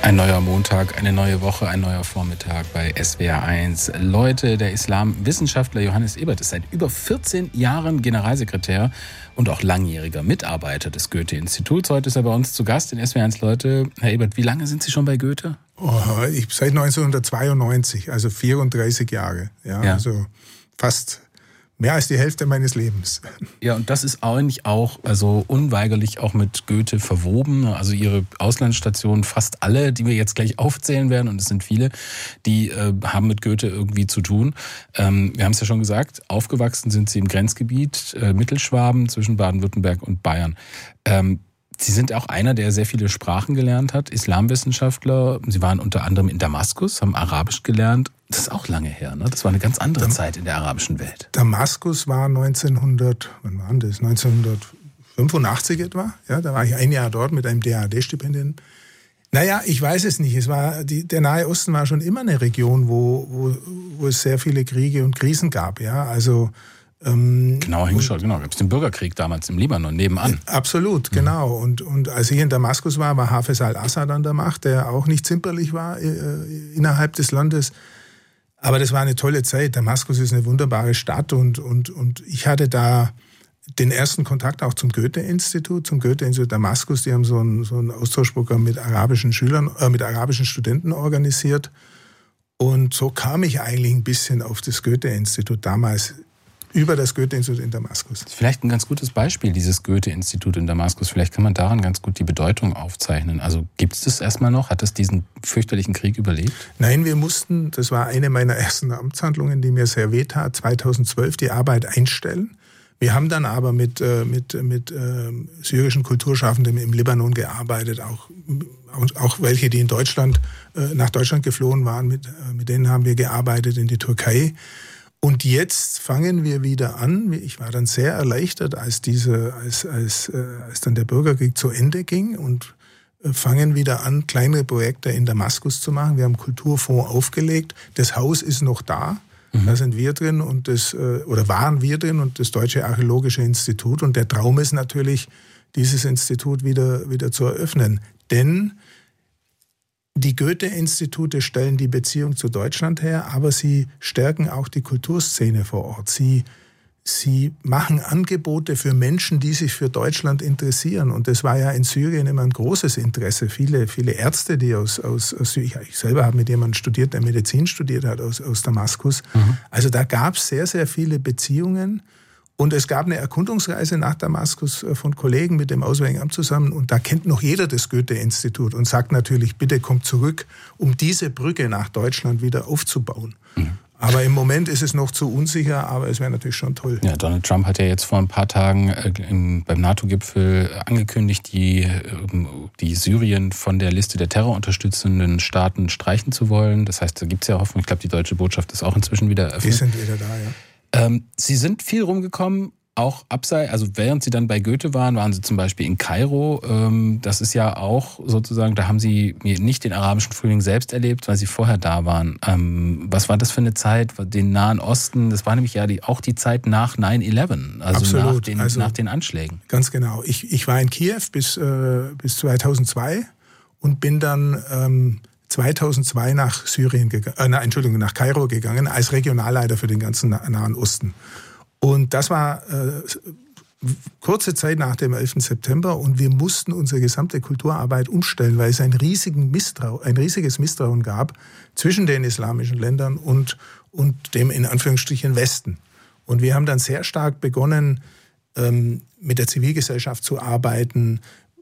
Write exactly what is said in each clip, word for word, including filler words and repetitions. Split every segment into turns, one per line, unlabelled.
Ein neuer Montag, eine neue Woche, ein neuer Vormittag bei S W R eins. Leute, der Islamwissenschaftler Johannes Ebert ist seit über vierzehn Jahren Generalsekretär und auch langjähriger Mitarbeiter des Goethe-Instituts. Heute ist er bei uns zu Gast in S W R eins. Leute, Herr Ebert, wie lange sind Sie schon bei Goethe?
Oh, ich seit neunzehnhundertzweiundneunzig, also vierunddreißig Jahre. Ja,
ja.
Also fast mehr als die Hälfte meines Lebens.
Ja, und das ist eigentlich auch also unweigerlich auch mit Goethe verwoben. Also Ihre Auslandsstationen, fast alle, die wir jetzt gleich aufzählen werden, und es sind viele, die äh, haben mit Goethe irgendwie zu tun. Ähm, wir haben es ja schon gesagt, aufgewachsen sind Sie im Grenzgebiet äh, Mittelschwaben zwischen Baden-Württemberg und Bayern. Ähm, Sie sind auch einer, der sehr viele Sprachen gelernt hat, Islamwissenschaftler. Sie waren unter anderem in Damaskus, haben Arabisch gelernt. Das ist auch lange her, ne? Das war eine ganz andere Dam- Zeit in der arabischen Welt.
Damaskus war neunzehnhundert, wann war das? neunzehnhundertfünfundachtzig etwa. Ja, da war ich ein Jahr dort mit einem D A D-Stipendium. Naja, ich weiß es nicht. Es war, die, der Nahe Osten war schon immer eine Region, wo, wo, wo es sehr viele Kriege und Krisen gab. Ja, also
ähm, genau hingeschaut, genau. Gab es den Bürgerkrieg damals im Libanon nebenan.
Absolut, mhm. genau. Und, und als ich in Damaskus war, war Hafez al-Assad an der Macht, der auch nicht zimperlich war äh, innerhalb des Landes. Aber das war eine tolle Zeit. Damaskus ist eine wunderbare Stadt und, und, und ich hatte da den ersten Kontakt auch zum Goethe-Institut, zum Goethe-Institut Damaskus. Die haben so ein, so ein Austauschprogramm mit arabischen Schülern, äh, mit arabischen Studenten organisiert. Und so kam ich eigentlich ein bisschen auf das Goethe-Institut damals, über das Goethe-Institut in Damaskus.
Vielleicht ein ganz gutes Beispiel, dieses Goethe-Institut in Damaskus. Vielleicht kann man daran ganz gut die Bedeutung aufzeichnen. Also gibt es das erstmal noch? Hat es diesen fürchterlichen Krieg überlebt?
Nein, wir mussten, das war eine meiner ersten Amtshandlungen, die mir sehr wehtat, zweitausendzwölf die Arbeit einstellen. Wir haben dann aber mit, mit, mit äh, syrischen Kulturschaffenden im Libanon gearbeitet, auch, auch welche, die in Deutschland, äh, nach Deutschland geflohen waren, mit, äh, mit denen haben wir gearbeitet in die Türkei. Und jetzt fangen wir wieder an. Ich war dann sehr erleichtert, als, diese, als, als, äh, als dann der Bürgerkrieg zu Ende ging und äh, fangen wieder an, kleinere Projekte in Damaskus zu machen. Wir haben einen Kulturfonds aufgelegt. Das Haus ist noch da. Mhm. Da sind wir drin und das, äh, oder waren wir drin und das Deutsche Archäologische Institut. Und der Traum ist natürlich, dieses Institut wieder, wieder zu eröffnen. Denn die Goethe-Institute stellen die Beziehung zu Deutschland her, aber sie stärken auch die Kulturszene vor Ort. Sie, sie machen Angebote für Menschen, die sich für Deutschland interessieren. Und das war ja in Syrien immer ein großes Interesse. Viele, viele Ärzte, die aus, aus, aus Syrien, ich selber habe mit jemandem studiert, der Medizin studiert hat aus, aus Damaskus. Mhm. Also da gab es sehr, sehr viele Beziehungen. Und es gab eine Erkundungsreise nach Damaskus von Kollegen mit dem Auswärtigen Amt zusammen. Und da kennt noch jeder das Goethe-Institut und sagt natürlich, bitte kommt zurück, um diese Brücke nach Deutschland wieder aufzubauen. Mhm. Aber im Moment ist es noch zu unsicher, aber es wäre natürlich schon toll.
Ja, Donald Trump hat ja jetzt vor ein paar Tagen äh, im, beim NATO-Gipfel angekündigt, die, äh, die Syrien von der Liste der terrorunterstützenden Staaten streichen zu wollen. Das heißt, da gibt es ja Hoffnung. Ich glaube, die deutsche Botschaft ist auch inzwischen wieder eröffnet.
Die sind wieder da, ja.
Ähm, Sie sind viel rumgekommen, auch abseits, also während Sie dann bei Goethe waren, waren Sie zum Beispiel in Kairo. Ähm, das ist ja auch sozusagen, da haben Sie nicht den arabischen Frühling selbst erlebt, weil Sie vorher da waren. Ähm, was war das für eine Zeit? Den Nahen Osten, das war nämlich ja die, auch die Zeit nach neun elf, also
Absolut.
Nach, den,
also
nach den Anschlägen.
Ganz genau. Ich, ich war in Kiew bis, äh, bis zweitausendzwei und bin dann Ähm, zweitausendzwei nach Syrien gegangen, äh, nein, Entschuldigung, nach Kairo gegangen, als Regionalleiter für den ganzen Nahen Osten. Und das war äh, kurze Zeit nach dem elften September und wir mussten unsere gesamte Kulturarbeit umstellen, weil es ein, riesigen Misstrau- ein riesiges Misstrauen gab zwischen den islamischen Ländern und, und dem in Anführungsstrichen Westen. Und wir haben dann sehr stark begonnen, ähm, mit der Zivilgesellschaft zu arbeiten,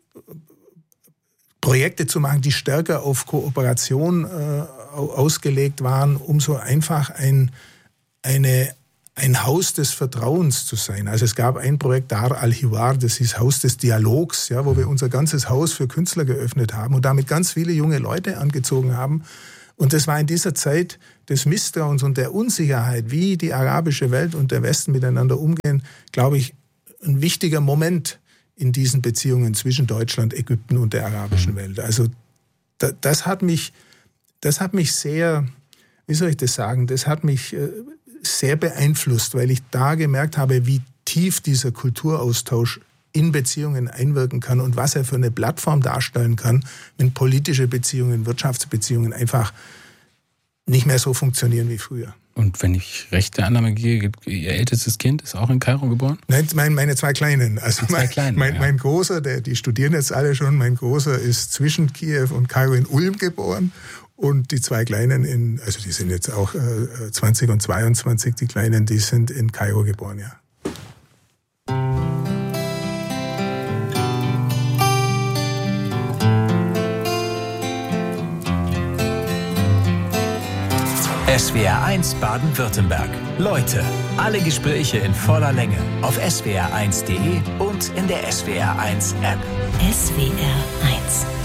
Projekte zu machen, die stärker auf Kooperation äh, ausgelegt waren, um so einfach ein, eine, ein Haus des Vertrauens zu sein. Also es gab ein Projekt, Dar al-Hiwar, das hieß Haus des Dialogs, ja, wo wir unser ganzes Haus für Künstler geöffnet haben und damit ganz viele junge Leute angezogen haben. Und das war in dieser Zeit des Misstrauens und der Unsicherheit, wie die arabische Welt und der Westen miteinander umgehen, glaube ich, ein wichtiger Moment in diesen Beziehungen zwischen Deutschland, Ägypten und der arabischen Welt. Also da, das hat mich, das hat mich sehr, wie soll ich das sagen, das hat mich äh, sehr beeinflusst, weil ich da gemerkt habe, wie tief dieser Kulturaustausch in Beziehungen einwirken kann und was er für eine Plattform darstellen kann, wenn politische Beziehungen, Wirtschaftsbeziehungen einfach nicht mehr so funktionieren wie früher.
Und wenn ich rechte Annahme gehe, Ihr ältestes Kind ist auch in Kairo geboren?
Nein, meine, meine zwei Kleinen. Also
zwei
mein,
Kleinen,
mein,
ja.
mein Großer, der, die studieren jetzt alle schon, mein Großer ist zwischen Kiew und Kairo in Ulm geboren. Und die zwei Kleinen, in, also die sind jetzt auch äh, zwanzig und zweiundzwanzig, die Kleinen, die sind in Kairo geboren, ja.
S W R eins Baden-Württemberg. Leute, alle Gespräche in voller Länge auf S W R eins punkt de und in der S W R eins App.
S W R eins